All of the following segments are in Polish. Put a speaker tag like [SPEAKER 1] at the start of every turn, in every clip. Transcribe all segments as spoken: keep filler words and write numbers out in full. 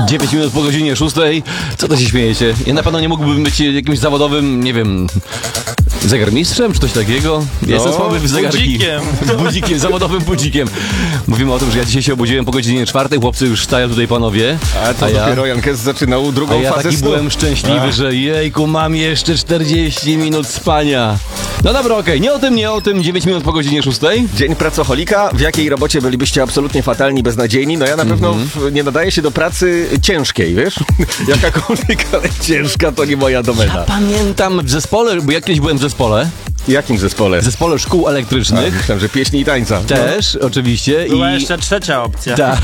[SPEAKER 1] dziewięć minut po godzinie szóstej. Co to się śmiejecie? Ja na pewno nie mógłbym być jakimś zawodowym, nie wiem, zegarmistrzem czy coś takiego. Ja
[SPEAKER 2] no,
[SPEAKER 1] jestem słaby w zegarki.
[SPEAKER 2] Budzikiem.
[SPEAKER 1] Budzikiem, zawodowym budzikiem. Mówimy o tym, że ja dzisiaj się obudziłem po godzinie czwartej, chłopcy już wstają tutaj panowie.
[SPEAKER 2] A to
[SPEAKER 1] a
[SPEAKER 2] dopiero
[SPEAKER 1] ja,
[SPEAKER 2] Jan Kess zaczynał drugą
[SPEAKER 1] a ja
[SPEAKER 2] fazę
[SPEAKER 1] taki
[SPEAKER 2] snu.
[SPEAKER 1] byłem szczęśliwy,
[SPEAKER 2] A.
[SPEAKER 1] że jejku, mam jeszcze czterdzieści minut spania. No dobra, okej, okay. nie o tym, nie o tym, dziewięć minut po godzinie szóstej.
[SPEAKER 2] Dzień pracoholika. W jakiej robocie bylibyście absolutnie fatalni, beznadziejni? No ja na pewno mm-hmm. w, nie nadaję się do pracy ciężkiej, wiesz? Jakakolwiek, ale ciężka to nie moja domena.
[SPEAKER 1] Ja pamiętam w zespole, bo ja kiedyś byłem w zespole.
[SPEAKER 2] W jakim zespole?
[SPEAKER 1] W zespole szkół elektrycznych.
[SPEAKER 2] A, myślałem, że pieśni i tańca.
[SPEAKER 1] Też, no. oczywiście.
[SPEAKER 3] Była
[SPEAKER 1] I...
[SPEAKER 3] jeszcze trzecia opcja.
[SPEAKER 1] Tak.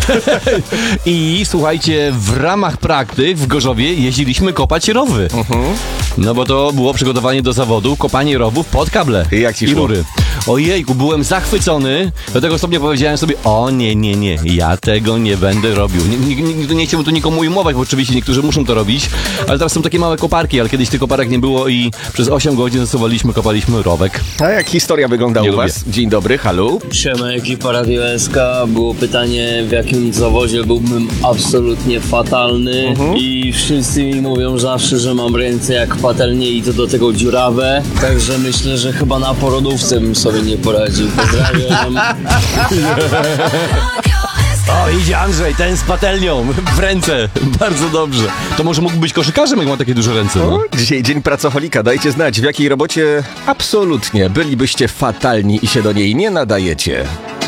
[SPEAKER 1] I słuchajcie, w ramach praktyk w Gorzowie jeździliśmy kopać rowy.
[SPEAKER 2] Uh-huh.
[SPEAKER 1] No bo to było przygotowanie do zawodu, kopanie rowów pod kable.
[SPEAKER 2] I jak ci szło?
[SPEAKER 1] I rury. Ojejku, byłem zachwycony. Do tego stopnia powiedziałem sobie, o nie, nie, nie, ja tego nie będę robił. Nie, nie, nie, nie chciałbym tu nikomu ujmować, bo oczywiście niektórzy muszą to robić, ale teraz są takie małe koparki, ale kiedyś tych koparek nie było i przez osiem godzin zasuwaliśmy, kopaliśmy rowek.
[SPEAKER 2] A jak historia wygląda
[SPEAKER 1] Nie
[SPEAKER 2] u
[SPEAKER 1] lubię.
[SPEAKER 2] was? Dzień dobry, halo.
[SPEAKER 4] Siema, ekipa Radio S K. Było pytanie, w jakim zawodzie byłbym absolutnie fatalny
[SPEAKER 2] Mhm.
[SPEAKER 4] i wszyscy mi mówią zawsze, że mam ręce jak patelnie i to do tego dziurawe, także myślę, że chyba na porodówce bym sobie nie poradził. Pozdrawiam.
[SPEAKER 1] O, idzie Andrzej, ten z patelnią w ręce. Bardzo dobrze. To może mógł być koszykarzem, jak ma takie duże ręce. No?
[SPEAKER 2] O, dzisiaj dzień pracoholika. Dajcie znać, w jakiej robocie absolutnie bylibyście fatalni i się do niej nie nadajecie.